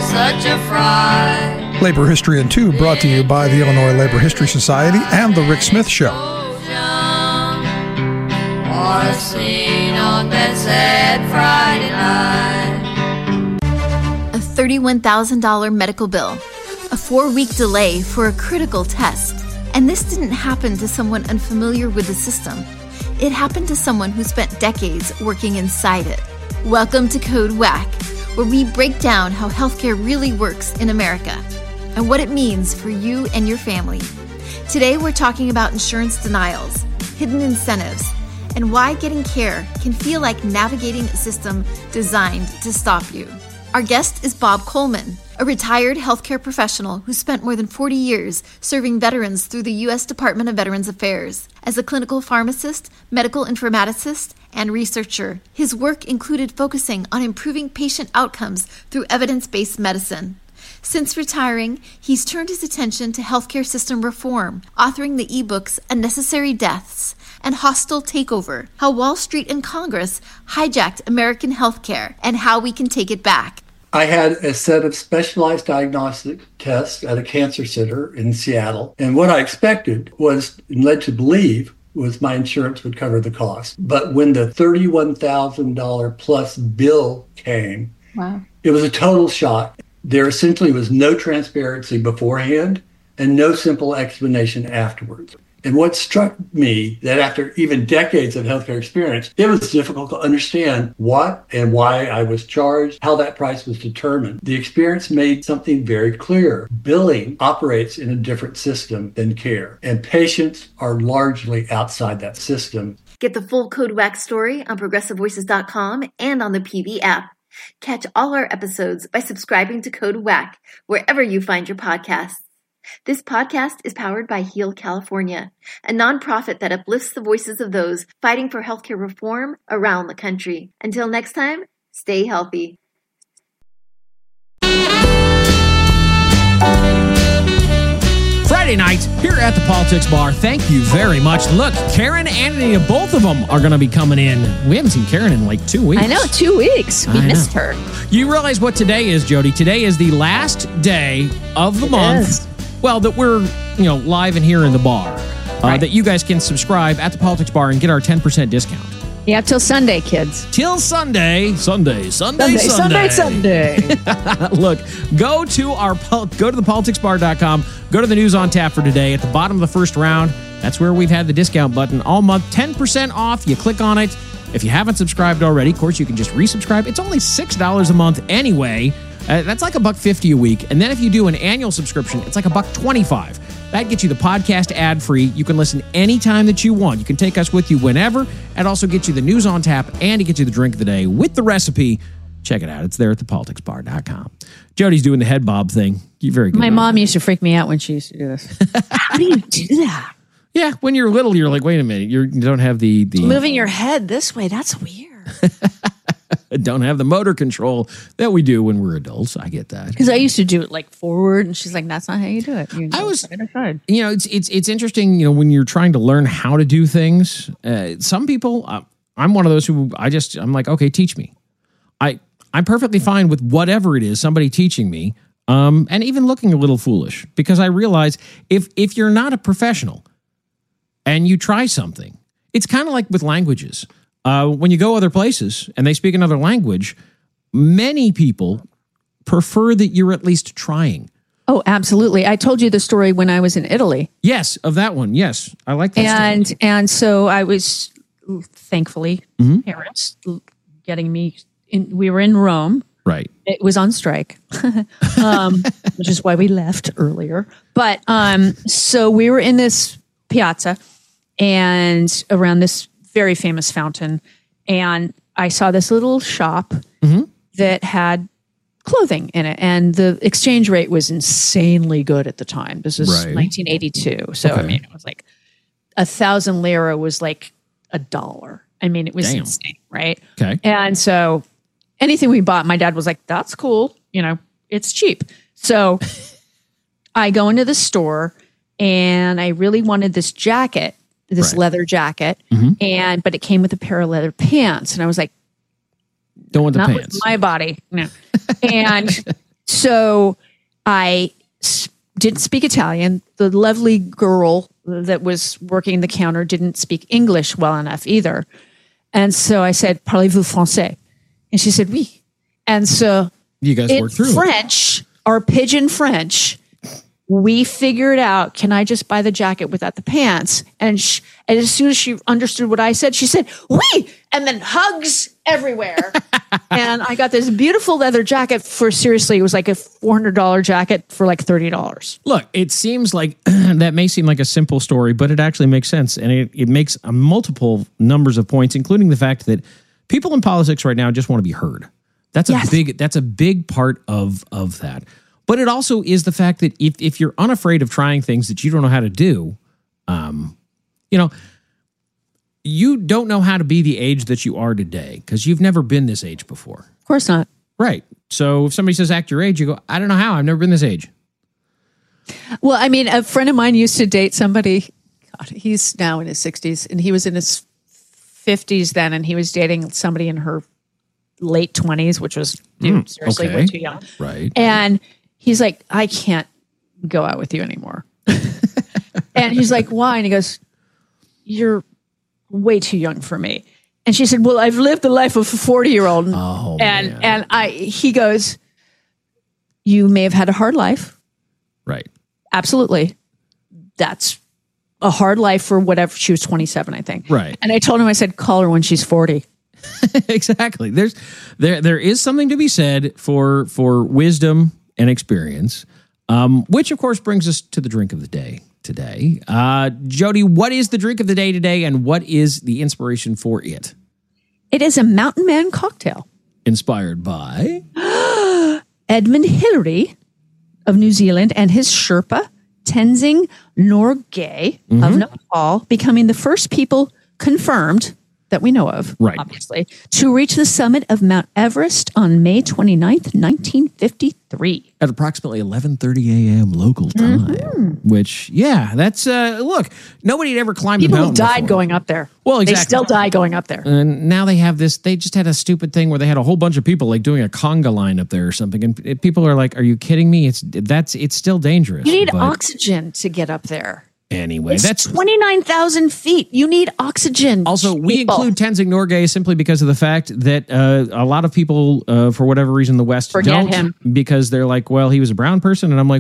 such a fright. Labor History in 2 brought to you by the Illinois Labor History Society and The Rick Smith Show. Or a scene on that sad Friday night. A $31,000 medical bill, a 4-week delay for a critical test. And this didn't happen to someone unfamiliar with the system. It happened to someone who spent decades working inside it. Welcome to Code Whack, where we break down how healthcare really works in America and what it means for you and your family. Today, we're talking about insurance denials, hidden incentives, and why getting care can feel like navigating a system designed to stop you. Our guest is Bob Coleman, a retired healthcare professional who spent more than 40 years serving veterans through the U.S. Department of Veterans Affairs. As a clinical pharmacist, medical informaticist, and researcher, his work included focusing on improving patient outcomes through evidence-based medicine. Since retiring, he's turned his attention to healthcare system reform, authoring the ebooks Unnecessary Deaths and Hostile Takeover, How Wall Street and Congress Hijacked American Healthcare and How We Can Take It Back. I had a set of specialized diagnostic tests at a cancer center in Seattle. And what I expected was, and led to believe, was my insurance would cover the cost. But when the $31,000 plus bill came, Wow. It was a total shock. There essentially was no transparency beforehand and no simple explanation afterwards. And what struck me that after even decades of healthcare experience, it was difficult to understand what and why I was charged, how that price was determined. The experience made something very clear. Billing operates in a different system than care, and patients are largely outside that system. Get the full Code Whack story on ProgressiveVoices.com and on the PV app. Catch all our episodes by subscribing to Code Whack wherever you find your podcasts. This podcast is powered by Heal California, a nonprofit that uplifts the voices of those fighting for healthcare reform around the country. Until next time, stay healthy. Friday night here at the Politics Bar. Thank you very much. Look, Karen and Anita, both of them are going to be coming in. We haven't seen Karen in like 2 weeks. I know, 2 weeks. We missed her. You realize what today is, Jody? Today is the last day of the month. Well, that we're, live and here in the bar. Right. That you guys can subscribe at the Politics Bar and get our 10% discount. Yeah, till Sunday, kids. Till Sunday. Sunday. Look, go to thepoliticsbar.com. Go to the news on tap for today. At the bottom of the first round, that's where we've had the discount button all month. 10% off. You click on it. If you haven't subscribed already, of course, you can just resubscribe. It's only $6 a month anyway. That's like $1.50 a week. And then if you do an annual subscription, it's like $1.25. That gets you the podcast ad-free. You can listen anytime that you want. You can take us with you whenever. It also gets you the news on tap, and it gets you the drink of the day with the recipe. Check it out. It's there at thepoliticsbar.com. Jody's doing the head bob thing. You're very good. My mom used to freak me out when she used to do this. How do you do that? Yeah, when you're little, you're like, wait a minute. You don't have the... Moving your head this way, that's weird. Don't have the motor control that we do when we're adults. I get that. Because I used to do it like forward, and she's like, "That's not how you do it." It's interesting. When you're trying to learn how to do things, some people. I'm one of those who I'm like, okay, teach me. I'm perfectly fine with whatever it is somebody teaching me, and even looking a little foolish because I realize if you're not a professional and you try something, it's kind of like with languages. When you go other places and they speak another language, many people prefer that you're at least trying. Oh, absolutely. I told you the story when I was in Italy. Yes, of that one. Yes, I like that story. And so I was, thankfully, parents getting me in. We were in Rome. Right. It was on strike, which is why we left earlier. But so we were in this piazza and around this very famous fountain, and I saw this little shop that had clothing in it, and the exchange rate was insanely good at the time. This was 1982, so I mean, it was like 1,000 lira was like $1. I mean, it was insane, right? Okay, and so anything we bought, my dad was like, "That's cool, it's cheap." So I go into the store, and I really wanted this jacket. This leather jacket, but it came with a pair of leather pants, and I was like, "Don't want the not pants, with my body, no." And So I didn't speak Italian. The lovely girl that was working the counter didn't speak English well enough either. And so I said, "Parlez-vous français?" And she said, "Oui." And so You guys in worked through it. French, or pidgin French, we figured out, can I just buy the jacket without the pants? And as soon as she understood what I said, she said, "Oui," and then hugs everywhere. And I got this beautiful leather jacket for, seriously, it was like a $400 jacket for like $30. Look, it seems like that may seem like a simple story, but it actually makes sense. And it makes multiple numbers of points, including the fact that people in politics right now just want to be heard. That's a big part of that. But it also is the fact that if you're unafraid of trying things that you don't know how to do, you don't know how to be the age that you are today because you've never been this age before. Of course not. Right. So if somebody says act your age, you go, I don't know how. I've never been this age. Well, I mean, a friend of mine used to date somebody, God, he's now in his 60s, and he was in his 50s then, and he was dating somebody in her late 20s, which was, seriously, okay. way too young. Right. And he's like, "I can't go out with you anymore." And he's like, "Why?" And he goes, "You're way too young for me." And she said, "Well, I've lived the life of a 40-year-old. Oh, man. And he goes, "You may have had a hard life. Right. Absolutely. That's a hard life for whatever." She was 27, I think. Right. And I told him, I said, "Call her when she's 40. Exactly. There is something to be said for wisdom and experience, which of course brings us to the drink of the day today. Jody, what is the drink of the day today, and what is the inspiration for it? It is a Mountain Man cocktail. Inspired by Edmund Hillary of New Zealand and his Sherpa, Tenzing Norgay of Nepal, becoming the first people confirmed that we know of, Right. obviously, to reach the summit of Mount Everest on May 29th, 1953. at approximately 11:30 a.m. local time. Which, that's look. Nobody had ever climbed People the who mountain died before. going up there. Well, exactly. They still die going up there. And now they have this. They just had a stupid thing where they had a whole bunch of people like doing a conga line up there or something, and people are like, "Are you kidding me? It's still dangerous." You need But oxygen to get up there. anyway. It's That's 29,000 feet. You need oxygen. also, we people. include Tenzing Norgay simply because of the fact that a lot of people, for whatever reason, the West Forget don't, him. because they're like, well, he was a brown person, and I'm like,